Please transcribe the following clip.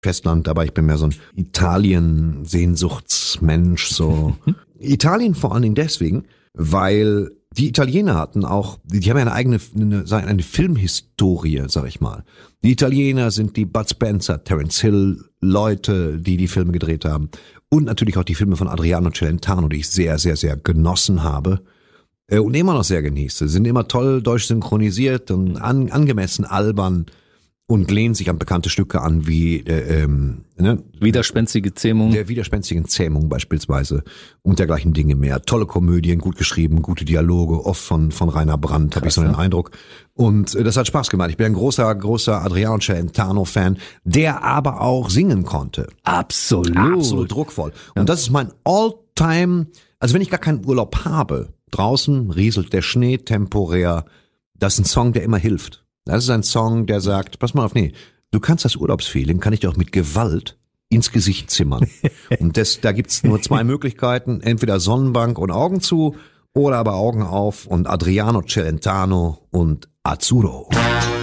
Festland, aber ich bin mehr so ein Italien-Sehnsuchtsmensch, so. Italien vor allen Dingen deswegen, weil die Italiener hatten auch, die haben ja eine Filmhistorie, sag ich mal. Die Italiener sind die Bud Spencer, Terence Hill Leute, die die Filme gedreht haben. Und natürlich auch die Filme von Adriano Celentano, die ich sehr, sehr, sehr genossen habe. Und immer noch sehr genieße. Sind immer toll deutsch synchronisiert und angemessen albern. Und lehnen sich an bekannte Stücke an, wie Widerspenstige Zähmung. Der widerspenstigen Zähmung beispielsweise und dergleichen Dinge mehr. Tolle Komödien, gut geschrieben, gute Dialoge, oft von Rainer Brandt, habe ich so den Eindruck. Und das hat Spaß gemacht. Ich bin ein großer Adriano Celentano-Fan, der aber auch singen konnte. Absolut druckvoll. Und das ist mein All-Time, also wenn ich gar keinen Urlaub habe, draußen rieselt der Schnee temporär, das ist ein Song, der immer hilft. Das ist ein Song, der sagt, pass mal auf, du kannst das Urlaubsfeeling, kann ich dir auch mit Gewalt ins Gesicht zimmern. Und da gibt's nur zwei Möglichkeiten, entweder Sonnenbank und Augen zu oder aber Augen auf und Adriano Celentano und Azzurro.